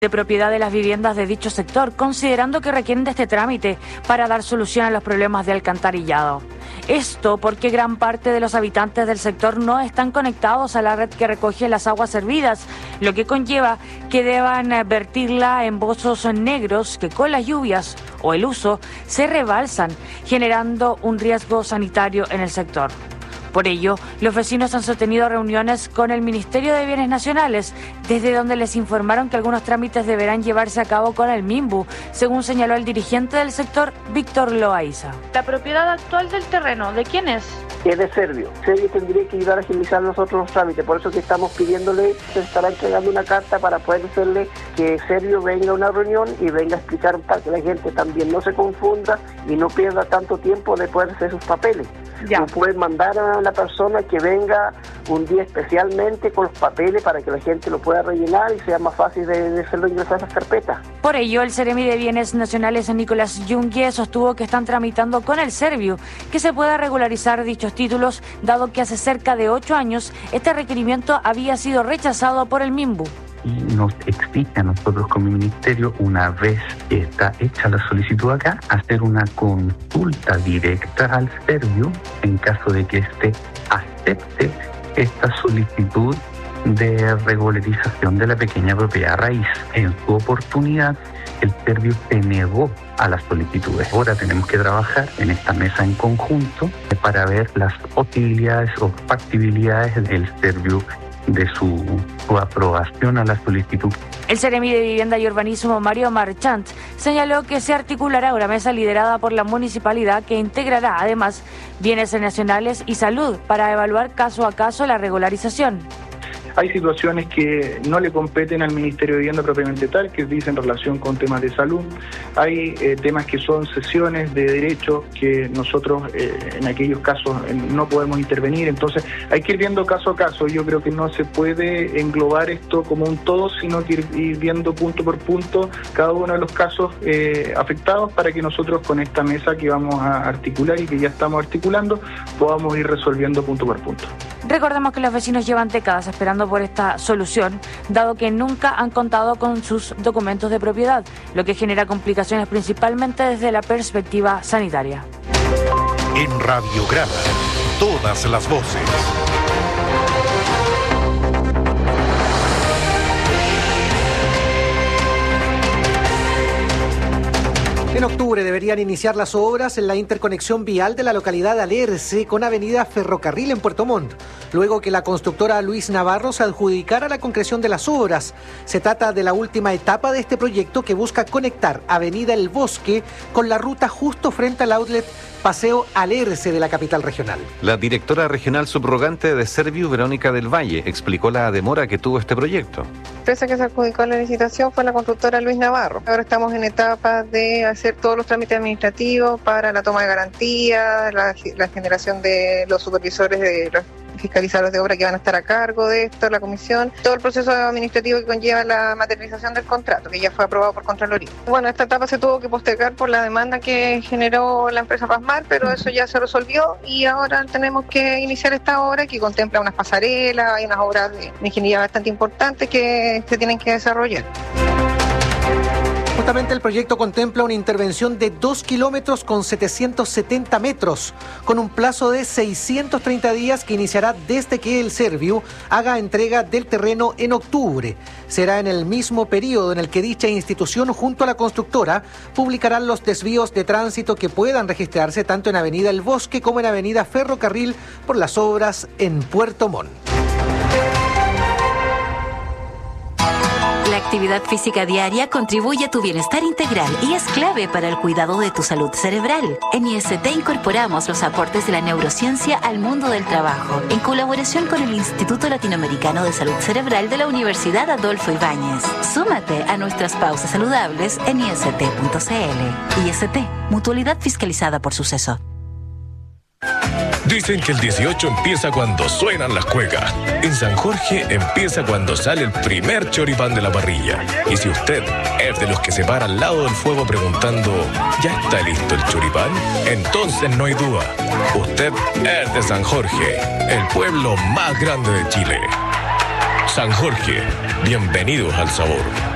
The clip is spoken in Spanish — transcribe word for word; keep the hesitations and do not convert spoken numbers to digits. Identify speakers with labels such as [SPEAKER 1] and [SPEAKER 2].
[SPEAKER 1] de propiedad de las viviendas de dicho sector, considerando que requieren de este trámite para dar solución a los problemas de alcantarillado. Esto porque gran parte de los habitantes del sector no están conectados a la red que recoge las aguas servidas, lo que conlleva que deban vertirla en pozos negros que con las lluvias o el uso se rebalsan, generando un riesgo sanitario en el sector. Por ello, los vecinos han sostenido reuniones con el Ministerio de Bienes Nacionales, desde donde les informaron que algunos trámites deberán llevarse a cabo con el MIMBU, según señaló el dirigente del sector, Víctor Loaiza.
[SPEAKER 2] ¿La propiedad actual del terreno, de quién es?
[SPEAKER 3] Es de Servio. Servio tendría que ayudar a agilizar nosotros los trámites, por eso que estamos pidiéndole, se estará entregando una carta para poder decirle que Servio venga a una reunión y venga a explicar para que la gente también no se confunda y no pierda tanto tiempo de poder hacer sus papeles. Ya. Tú puedes mandar a la persona que venga un día especialmente con los papeles para que la gente lo pueda rellenar y sea más fácil de, de hacerlo ingresar a esas carpetas.
[SPEAKER 1] Por ello, el Seremi de Bienes Nacionales, Nicolás Jungue, sostuvo que están tramitando con el Servio que se pueda regularizar dichos títulos, dado que hace cerca de ocho años este requerimiento había sido rechazado por el MIMBU.
[SPEAKER 4] Y nos exige a nosotros como ministerio, una vez que está hecha la solicitud acá, hacer una consulta directa al Servio en caso de que éste acepte esta solicitud de regularización de la pequeña propiedad raíz. En su oportunidad, el Servio se negó a las solicitudes. Ahora tenemos que trabajar en esta mesa en conjunto para ver las posibilidades o factibilidades del Servio de su, su aprobación a la solicitud.
[SPEAKER 1] El Seremi de Vivienda y Urbanismo, Mario Marchant, señaló que se articulará una mesa liderada por la municipalidad que integrará además bienes nacionales y salud para evaluar caso a caso la regularización.
[SPEAKER 5] Hay situaciones que no le competen al Ministerio de Vivienda propiamente tal, que dicen relación con temas de salud. Hay eh, temas que son cesiones de derechos que nosotros eh, en aquellos casos eh, no podemos intervenir. Entonces hay que ir viendo caso a caso. Yo creo que no se puede englobar esto como un todo, sino que ir, ir viendo punto por punto cada uno de los casos eh, afectados para que nosotros con esta mesa que vamos a articular y que ya estamos articulando podamos ir resolviendo punto por punto.
[SPEAKER 1] Recordemos que los vecinos llevan décadas esperando por esta solución, dado que nunca han contado con sus documentos de propiedad, lo que genera complicaciones principalmente desde la perspectiva sanitaria.
[SPEAKER 6] En Radiograma, todas las voces.
[SPEAKER 7] En octubre deberían iniciar las obras en la interconexión vial de la localidad de Alerce con Avenida Ferrocarril en Puerto Montt, luego que la constructora Luis Navarro se adjudicara la concreción de las obras. Se trata de la última etapa de este proyecto que busca conectar Avenida El Bosque con la ruta justo frente al outlet Paseo Alerce de la capital regional.
[SPEAKER 8] La directora regional subrogante de Servio, Verónica del Valle, explicó la demora que tuvo este proyecto.
[SPEAKER 9] La empresa que se adjudicó la licitación fue la constructora Luis Navarro. Ahora estamos en etapa de hacer todos los trámites administrativos para la toma de garantía, la, la generación de los supervisores de los fiscalizadores de obra que van a estar a cargo de esto, la comisión, todo el proceso administrativo que conlleva la materialización del contrato, que ya fue aprobado por Contraloría. Bueno, esta etapa se tuvo que postergar por la demanda que generó la empresa Pasmar, pero eso ya se resolvió y ahora tenemos que iniciar esta obra que contempla unas pasarelas, hay unas obras de ingeniería bastante importantes que se tienen que desarrollar.
[SPEAKER 7] Justamente el proyecto contempla una intervención de dos kilómetros con setecientos setenta metros, con un plazo de seiscientos treinta días que iniciará desde que el Servio haga entrega del terreno en octubre. Será en el mismo periodo en el que dicha institución, junto a la constructora, publicarán los desvíos de tránsito que puedan registrarse tanto en Avenida El Bosque como en Avenida Ferrocarril por las obras en Puerto Montt.
[SPEAKER 10] La actividad física diaria contribuye a tu bienestar integral y es clave para el cuidado de tu salud cerebral. En I S T incorporamos los aportes de la neurociencia al mundo del trabajo, en colaboración con el Instituto Latinoamericano de Salud Cerebral de la Universidad Adolfo Ibáñez. Súmate a nuestras pausas saludables en i s t punto c l. I S T, mutualidad fiscalizada por Suceso.
[SPEAKER 11] Dicen que el dieciocho empieza cuando suenan las cuecas. En San Jorge empieza cuando sale el primer choripán de la parrilla. Y si usted es de los que se para al lado del fuego preguntando ¿ya está listo el choripán? Entonces no hay duda. Usted es de San Jorge, el pueblo más grande de Chile. San Jorge, bienvenidos al sabor.